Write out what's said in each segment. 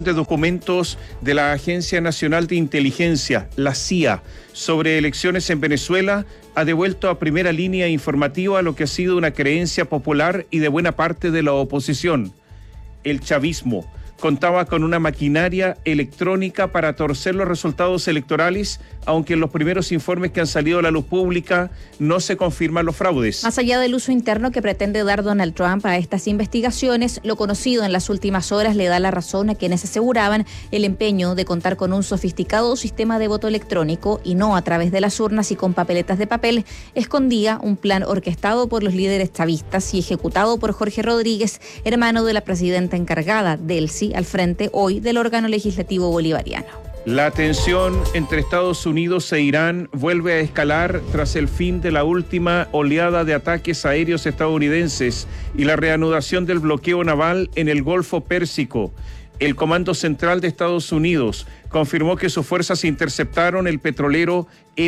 de documentos de la Agencia Nacional de Inteligencia, la CIA, sobre elecciones en Venezuela ha devuelto a primera línea informativa lo que ha sido una creencia popular y de buena parte de la oposición. El chavismo contaba con una maquinaria electrónica para torcer los resultados electorales, aunque en los primeros informes que han salido a la luz pública no se confirman los fraudes. Más allá del uso interno que pretende dar Donald Trump a estas investigaciones, lo conocido en las últimas horas le da la razón a quienes aseguraban el empeño de contar con un sofisticado sistema de voto electrónico y no a través de las urnas y con papeletas de papel, escondía un plan orquestado por los líderes chavistas y ejecutado por Jorge Rodríguez, hermano de la presidenta encargada, Delcy, al frente hoy del órgano legislativo bolivariano. La tensión entre Estados Unidos e Irán vuelve a escalar tras el fin de la última oleada de ataques aéreos estadounidenses y la reanudación del bloqueo naval en el Golfo Pérsico. El Comando Central de Estados Unidos confirmó que sus fuerzas interceptaron el petrolero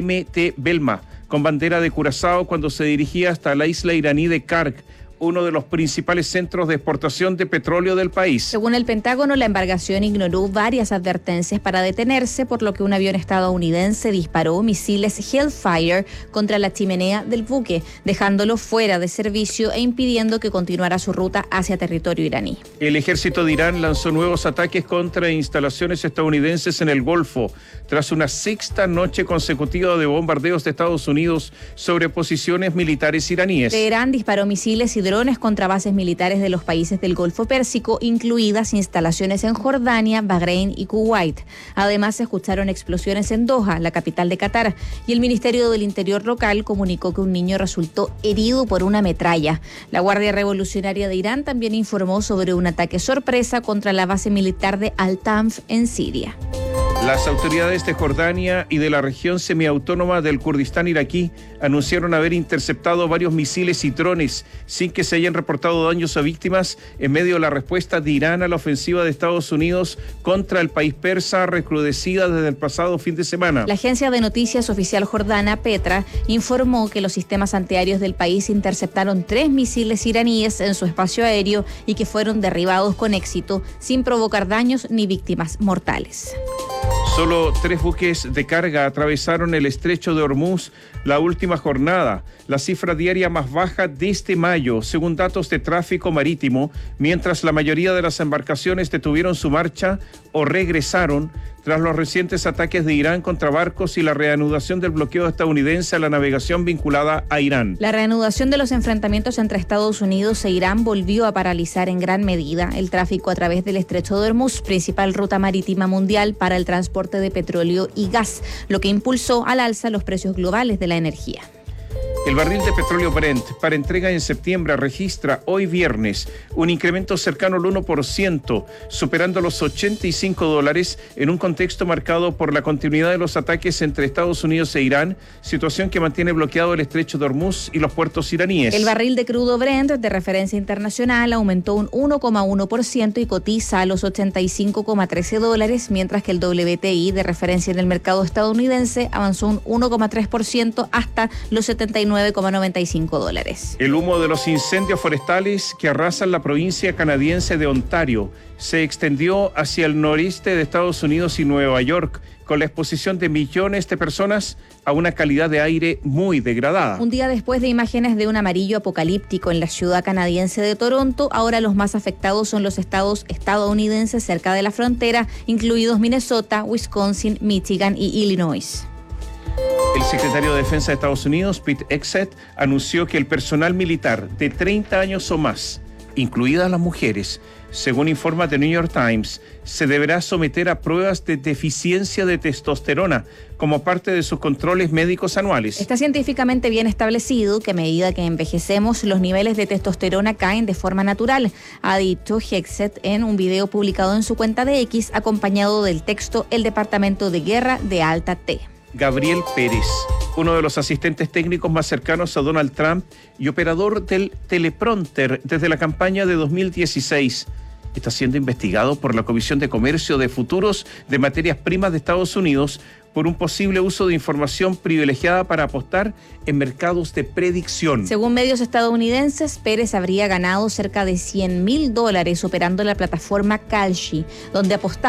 MT Belma con bandera de Curazao cuando se dirigía hasta la isla iraní de Karg, uno de los principales centros de exportación de petróleo del país. Según el Pentágono, la embarcación ignoró varias advertencias para detenerse, por lo que un avión estadounidense disparó misiles Hellfire contra la chimenea del buque, dejándolo fuera de servicio e impidiendo que continuara su ruta hacia territorio iraní. El ejército de Irán lanzó nuevos ataques contra instalaciones estadounidenses en el Golfo, tras una sexta noche consecutiva de bombardeos de Estados Unidos sobre posiciones militares iraníes. Teherán disparó misiles y drones contra bases militares de los países del Golfo Pérsico, incluidas instalaciones en Jordania, Bahrein y Kuwait. Además, se escucharon explosiones en Doha, la capital de Qatar, y el Ministerio del Interior local comunicó que un niño resultó herido por una metralla. La Guardia Revolucionaria de Irán también informó sobre un ataque sorpresa contra la base militar de Al-Tanf en Siria. Las autoridades de Jordania y de la región semiautónoma del Kurdistán iraquí anunciaron haber interceptado varios misiles y drones sin que se hayan reportado daños o víctimas en medio de la respuesta de Irán a la ofensiva de Estados Unidos contra el país persa recrudecida desde el pasado fin de semana. La agencia de noticias oficial jordana, Petra, informó que los sistemas antiaéreos del país interceptaron 3 misiles iraníes en su espacio aéreo y que fueron derribados con éxito sin provocar daños ni víctimas mortales. Solo 3 buques de carga atravesaron el estrecho de Hormuz la última jornada, la cifra diaria más baja desde mayo, según datos de tráfico marítimo, mientras la mayoría de las embarcaciones detuvieron su marcha o regresaron tras los recientes ataques de Irán contra barcos y la reanudación del bloqueo estadounidense a la navegación vinculada a Irán. La reanudación de los enfrentamientos entre Estados Unidos e Irán volvió a paralizar en gran medida el tráfico a través del estrecho de Hormuz, principal ruta marítima mundial para el transporte de petróleo y gas, lo que impulsó al alza los precios globales de la energía. El barril de petróleo Brent para entrega en septiembre registra hoy viernes un incremento cercano al 1%, superando los $85 en un contexto marcado por la continuidad de los ataques entre Estados Unidos e Irán, situación que mantiene bloqueado el estrecho de Hormuz y los puertos iraníes. El barril de crudo Brent de referencia internacional aumentó un 1,1% y cotiza a los $85,13, mientras que el WTI de referencia en el mercado estadounidense avanzó un 1,3% hasta los $79,95. El humo de los incendios forestales que arrasan la provincia canadiense de Ontario se extendió hacia el noreste de Estados Unidos y Nueva York, con la exposición de millones de personas a una calidad de aire muy degradada. Un día después de imágenes de un amarillo apocalíptico en la ciudad canadiense de Toronto, ahora los más afectados son los estados estadounidenses cerca de la frontera, incluidos Minnesota, Wisconsin, Michigan y Illinois. El secretario de Defensa de Estados Unidos, Pete Hegseth, anunció que el personal militar de 30 años o más, incluidas las mujeres, según informa The New York Times, se deberá someter a pruebas de deficiencia de testosterona como parte de sus controles médicos anuales. Está científicamente bien establecido que a medida que envejecemos, los niveles de testosterona caen de forma natural, ha dicho Hegseth en un video publicado en su cuenta de X, acompañado del texto El Departamento de Guerra de Alta T. Gabriel Pérez, uno de los asistentes técnicos más cercanos a Donald Trump y operador del teleprompter desde la campaña de 2016, está siendo investigado por la Comisión de Comercio de Futuros de Materias Primas de Estados Unidos por un posible uso de información privilegiada para apostar en mercados de predicción. Según medios estadounidenses, Pérez habría ganado cerca de $100,000 operando la plataforma Kalshi, donde apostaba